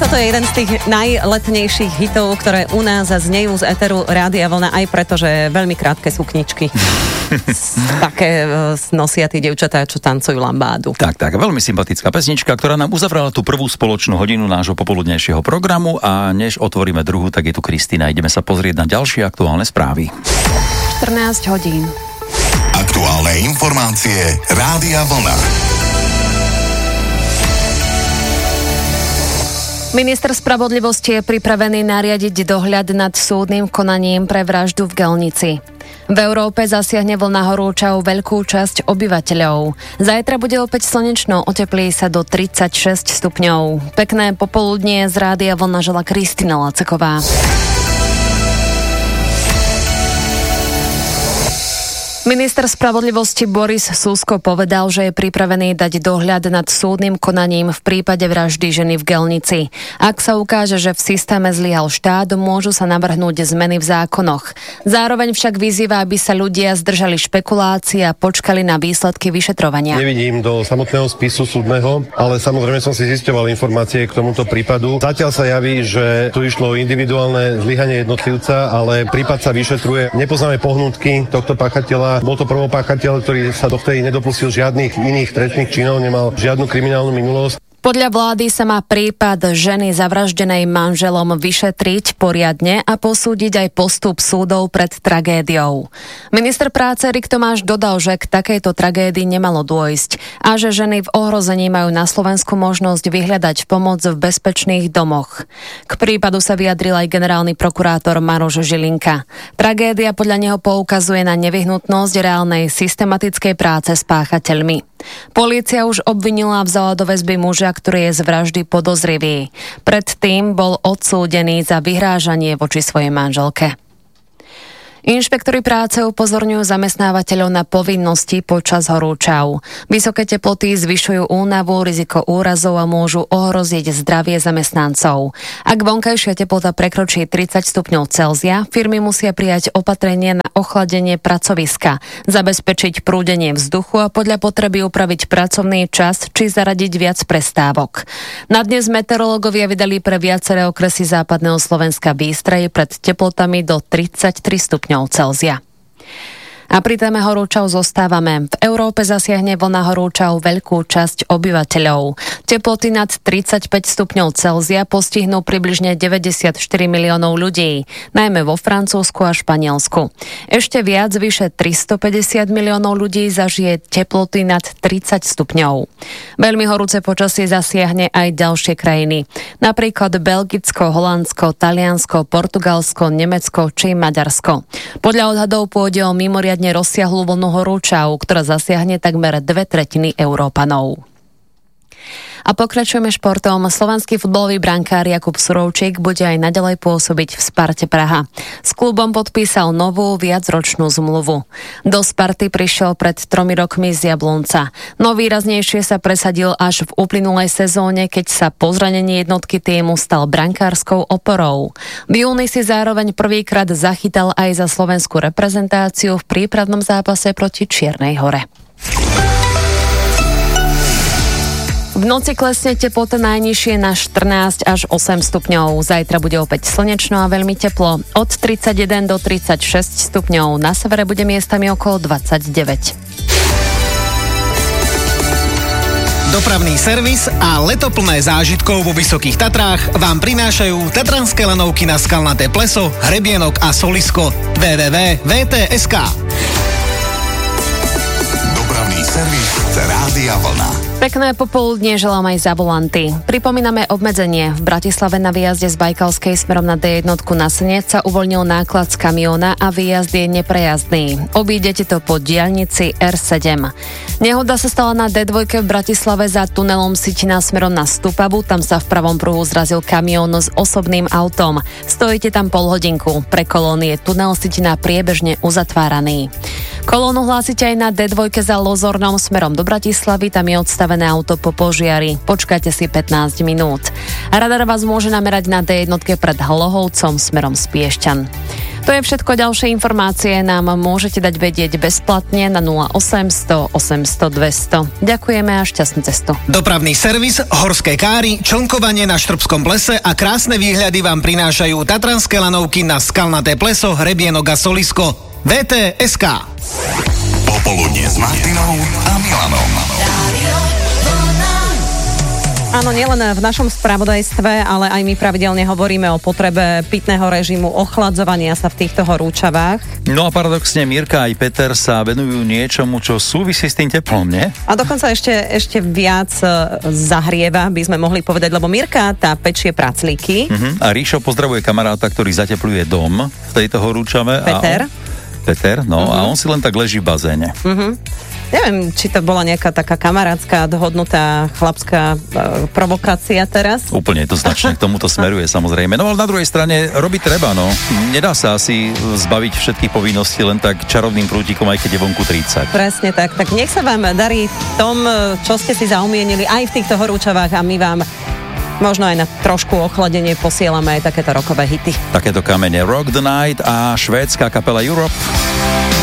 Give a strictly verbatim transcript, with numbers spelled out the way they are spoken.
toto je jeden z tých najletnejších hitov, ktoré u nás znejú z éteru Rádia Vlna, aj preto, že veľmi krátke sukničky. Také nosia tí dievčatá, čo tancujú lambádu. Tak, tak, veľmi sympatická pesnička, ktorá nám uzavrala tú prvú spoločnú hodinu nášho popoludnejšieho programu a než otvoríme druhú, tak je tu Kristína. Ideme sa pozrieť na ďalšie aktuálne správy. štrnásť hodín. Aktuálne informácie Rádia Vlna. Minister spravodlivosti je pripravený nariadiť dohľad nad súdnym konaním pre vraždu v Gelnici. V Európe zasiahne vlna horúčav veľkú časť obyvateľov. Zajtra bude opäť slnečno, oteplí sa do tridsaťšesť stupňov. Pekné popoludnie z Rádia Vlna žela Kristína Laceková. Minister spravodlivosti Boris Susko povedal, že je pripravený dať dohľad nad súdnym konaním v prípade vraždy ženy v Gelnici. Ak sa ukáže, že v systéme zlyhal štát, môžu sa navrhnúť zmeny v zákonoch. Zároveň však vyzýva, aby sa ľudia zdržali špekulácií a počkali na výsledky vyšetrovania. Nevidím do samotného spisu súdneho, ale samozrejme som si zisťoval informácie k tomuto prípadu. Zatiaľ sa javí, že tu išlo o individuálne zlyhanie jednotlivca, ale prípad sa vyšetruje. Nepoznáme pohnutky tohto páchateľa. Bol to prvopáchateľ, ktorý sa dovtedy nedopustil žiadnych iných trestných činov, nemal žiadnu kriminálnu minulosť. Podľa vlády sa má prípad ženy zavraždenej manželom vyšetriť poriadne a posúdiť aj postup súdov pred tragédiou. Minister práce Erik Tomáš dodal, že k takejto tragédii nemalo dôjsť a že ženy v ohrození majú na Slovensku možnosť vyhľadať pomoc v bezpečných domoch. K prípadu sa vyjadril aj generálny prokurátor Maroš Žilinka. Tragédia podľa neho poukazuje na nevyhnutnosť reálnej systematickej práce s páchateľmi. Polícia už obvinila a vzala do väzby muža, ktorý je z vraždy podozrivý. Predtým bol odsúdený za vyhrážanie voči svojej manželke. Inšpektori práce upozorňujú zamestnávateľov na povinnosti počas horúčav. Vysoké teploty zvyšujú únavu, riziko úrazov a môžu ohroziť zdravie zamestnancov. Ak vonkajšia teplota prekročí tridsať stupňov Celzia, firmy musia prijať opatrenie na ochladenie pracoviska, zabezpečiť prúdenie vzduchu a podľa potreby upraviť pracovný čas či zaradiť viac prestávok. Na dnes meteorológovia vydali pre viaceré okresy západného Slovenska výstroj pred teplotami do tridsaťtri stupňov Celzia. A pri téme horúčav zostávame. V Európe zasiahne vlna horúčav veľkú časť obyvateľov. Teploty nad tridsaťpäť stupňov Celzia postihnú približne deväťdesiatštyri miliónov ľudí, najmä vo Francúzsku a Španielsku. Ešte viac, vyše tristopäťdesiat miliónov ľudí zažije teploty nad tridsať stupňov. Veľmi horúce počasie zasiahne aj ďalšie krajiny. Napríklad Belgicko, Holandsko, Taliansko, Portugalsko, Nemecko či Maďarsko. Podľa odhadov pôjde o mimoriadne rozsiahlu vlnu horúčav, ktorá zasiahne takmer dve tretiny Európanov. A pokračujeme športom. Slovenský futbalový brankár Jakub Surovčík bude aj naďalej pôsobiť v Sparte Praha. S klubom podpísal novú viacročnú zmluvu. Do Sparty prišiel pred tromi rokmi z Jablonca. No výraznejšie sa presadil až v uplynulej sezóne, keď sa po zranení jednotky týmu stal brankárskou oporou. V júni si zároveň prvýkrát zachytal aj za slovenskú reprezentáciu v prípravnom zápase proti Čiernej Hore. V noci klesne teplota najnižšie na štrnásť až osem stupňov. Zajtra bude opäť slnečno a veľmi teplo. Od tridsaťjeden do tridsaťšesť stupňov. Na severe bude miestami okolo dvadsaťdeväť. Dopravný servis a leto plné zážitkov vo Vysokých Tatrách vám prinášajú tatranské lanovky na Skalnaté pleso, Hrebienok a Solisko. w w w bodka v t bodka es ká. Dopravný servis Rádia Vlna. Pekné popoludnie želám aj za volanty. Pripomíname obmedzenie. V Bratislave na výjazde z Bajkalskej smerom na dé jedna na Senec sa uvoľnil náklad z kamióna a výjazd je neprejazdný. Obídete to po diaľnici er sedem. Nehoda sa stala na dé dva v Bratislave za tunelom Sitina smerom na Stupavu. Tam sa v pravom pruhu zrazil kamión s osobným autom. Stojíte tam pol hodinku. Pre kolóny je tunel Sitina priebežne uzatváraný. Kolónu hlásite aj na dé dva za Lozornom smerom do Bratislavy. Tam je odstavené auto po požiari. Počkajte si pätnásť minút. Radar vás môže namerať na dé jedna pred Hlohovcom smerom z Piešťan. To je všetko, ďalšie informácie nám môžete dať vedieť bezplatne na nula osemsto osemsto dvesto. Ďakujeme a šťastnú cestu. Dopravný servis, horské káry, člnkovanie na Štrbskom plese a krásne výhľady vám prinášajú tatranské lanovky na Skalnaté pleso, Hrebienok a Solisko. vé té bodka es ká. Popoludnie s Martinou a Milanom. Áno, nielen v našom spravodajstve, ale aj my pravidelne hovoríme o potrebe pitného režimu, ochladzovania sa v týchto horúčavách. No a paradoxne Mirka aj Peter sa venujú niečomu, čo súvisí s tým teplom, nie? A dokonca ešte, ešte viac zahrieva, by sme mohli povedať, lebo Mirka tá pečie praclíky. Uh-huh. A Ríšo pozdravuje kamaráta, ktorý zatepluje dom v tejto horúčave. Peter. A on... Peter, no uh-huh. a on si len tak leží v bazéne. Uh-huh. Neviem, či to bola nejaká taká kamarátska, dohodnutá chlapská e, provokácia teraz. Úplne to značne k tomuto smeruje, samozrejme. No ale na druhej strane robiť treba, no. Nedá sa asi zbaviť všetkých povinností len tak čarovným prútikom, aj keď je vonku tridsať. Presne tak. Tak nech sa vám darí v tom, čo ste si zaumienili aj v týchto horúčavách a my vám možno aj na trošku ochladenie posielame aj takéto rokové hity. Takéto kamene Rock the Night a švédska kapela Europe.